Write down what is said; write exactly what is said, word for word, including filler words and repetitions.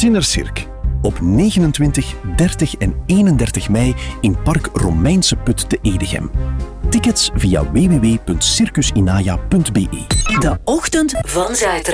Cinecirque. Op negenentwintig, dertig en eenendertig mei in Park Romeinse Put te Edegem. Tickets via w w w punt circusinaya punt b e. De ochtend van Zuidra.